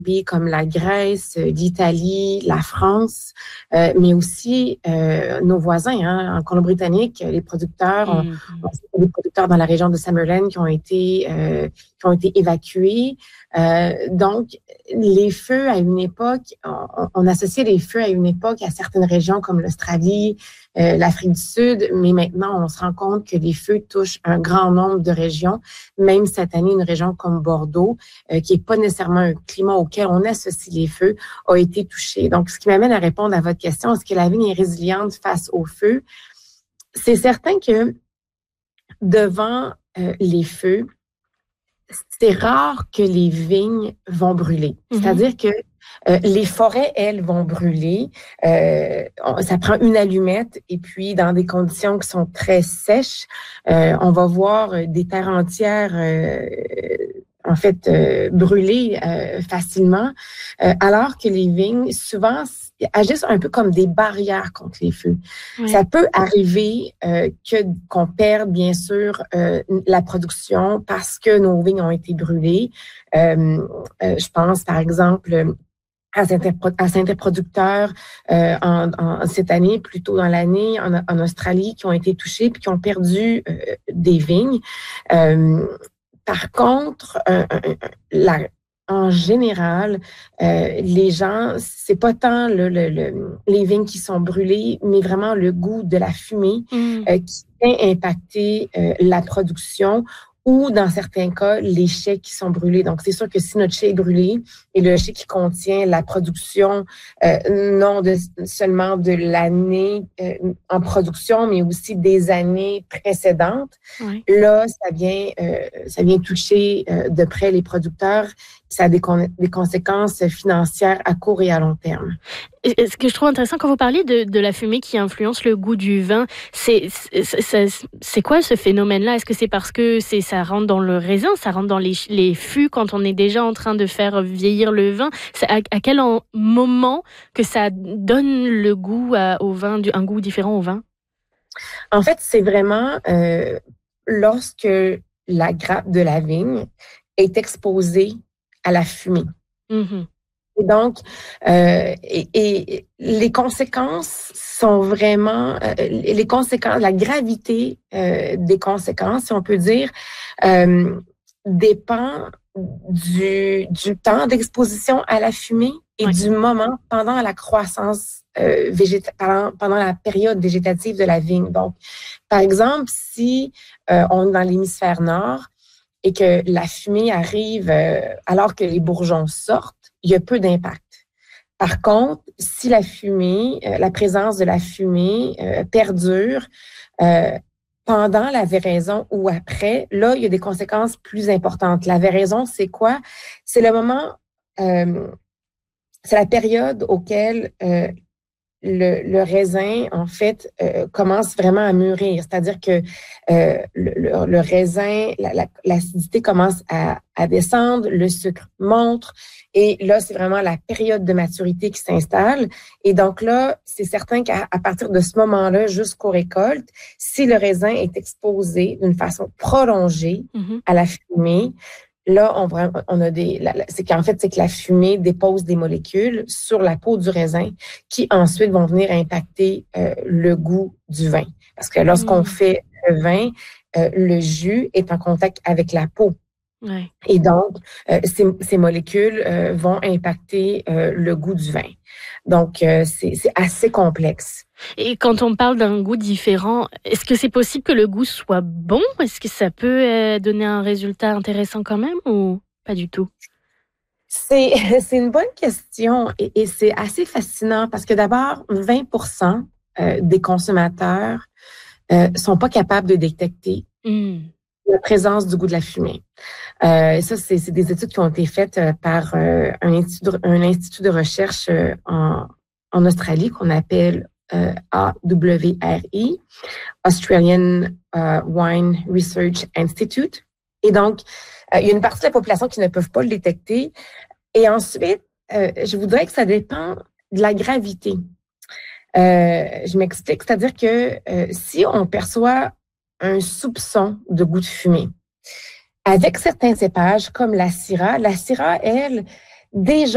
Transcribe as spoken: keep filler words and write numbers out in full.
pays comme la Grèce, l'Italie, la France, euh, mais aussi euh, nos voisins. Hein, en Colombie-Britannique, les producteurs, on, Mm-hmm. on a des producteurs dans la région de Summerland qui ont été euh, qui ont été évacués. Euh, donc, les feux à une époque, on, on associait les feux à une époque à certaines régions comme l'Australie, euh, l'Afrique du Sud, mais maintenant, on se rend compte que les feux touchent un grand nombre de régions. Même cette année, une région comme Bordeaux, euh, qui est pas nécessairement un climat auquel on associe les feux, a été touchée. Donc, ce qui m'amène à répondre à votre question, est-ce que la vigne est résiliente face aux feux? C'est certain que devant euh, les feux, c'est rare que les vignes vont brûler. Mm-hmm. C'est-à-dire que euh, les forêts, elles, vont brûler. Euh, on, ça prend une allumette et puis dans des conditions qui sont très sèches, euh, on va voir des terres entières euh, en fait euh, brûler euh, facilement, euh, alors que les vignes, souvent, agissent un peu comme des barrières contre les feux. Oui. Ça peut arriver euh, que qu'on perde, bien sûr, euh, la production parce que nos vignes ont été brûlées. Euh, euh, je pense, par exemple, à certains, à certains producteurs euh, en, en, cette année, plus tôt dans l'année, en, en Australie, qui ont été touchés puis qui ont perdu euh, des vignes. Euh, par contre, euh, euh, la En général, euh, les gens, c'est pas tant le, le, le, les vignes qui sont brûlées, mais vraiment le goût de la fumée mmh. euh, qui vient impacter euh, la production ou, dans certains cas, les chais qui sont brûlés. Donc, c'est sûr que si notre chai est brûlé et le chai qui contient la production, euh, non de, seulement de l'année euh, en production, mais aussi des années précédentes, oui. là, ça vient, euh, ça vient toucher euh, de près les producteurs. Ça a des, con- des conséquences financières à court et à long terme. Et ce que je trouve intéressant quand vous parlez de, de la fumée qui influence le goût du vin, c'est, c'est, c'est, c'est quoi ce phénomène-là? Est-ce que c'est parce que c'est, ça rentre dans le raisin, ça rentre dans les, les fûts quand on est déjà en train de faire vieillir le vin? C'est à, à quel en, moment que ça donne le goût à, au vin, un goût différent au vin? En fait, c'est vraiment euh, lorsque la grappe de la vigne est exposée à la fumée. Mm-hmm. Et donc, euh, et, et les conséquences sont vraiment, euh, les conséquences, la gravité euh, des conséquences, si on peut dire, euh, dépend du, du temps d'exposition à la fumée et oui. du moment pendant la croissance euh, végéta- pendant, pendant la période végétative de la vigne. Donc, par exemple, si euh, on est dans l'hémisphère nord, et que la fumée arrive euh, alors que les bourgeons sortent, il y a peu d'impact. Par contre, si la fumée, euh, la présence de la fumée euh, perdure euh, pendant la véraison ou après, là, il y a des conséquences plus importantes. La véraison, c'est quoi? C'est le moment, euh, c'est la période auquel euh, Le, le raisin, en fait, euh, commence vraiment à mûrir. C'est-à-dire que euh, le, le, le raisin, la, la, l'acidité commence à, à descendre, le sucre monte, et là, c'est vraiment la période de maturité qui s'installe. Et donc là, c'est certain qu'à à partir de ce moment-là, jusqu'aux récoltes, si le raisin est exposé d'une façon prolongée mm-hmm. à la fumée, là, on, on a des, la, la, c'est qu'en fait, c'est que la fumée dépose des molécules sur la peau du raisin qui ensuite vont venir impacter euh, le goût du vin. Parce que lorsqu'on mmh. fait le vin, euh, le jus est en contact avec la peau. Ouais. Et donc, euh, ces, ces molécules euh, vont impacter euh, le goût du vin. Donc, euh, c'est, c'est assez complexe. Et quand on parle d'un goût différent, est-ce que c'est possible que le goût soit bon? Est-ce que ça peut euh, donner un résultat intéressant quand même ou pas du tout? C'est, c'est une bonne question et, et c'est assez fascinant parce que d'abord, vingt pour cent euh, des consommateurs euh, sont pas capables de détecter mm. la présence du goût de la fumée. Euh, ça, c'est, c'est des études qui ont été faites euh, par euh, un, institut de, un institut de recherche euh, en, en Australie qu'on appelle euh, A W R I, Australian uh, Wine Research Institute. Et donc, euh, il y a une partie de la population qui ne peuvent pas le détecter. Et ensuite, euh, je voudrais que ça dépend de la gravité. Euh, je m'explique, c'est-à-dire que euh, si on perçoit un soupçon de goût de fumée, avec certains cépages comme la Syrah, la Syrah, elle, déjà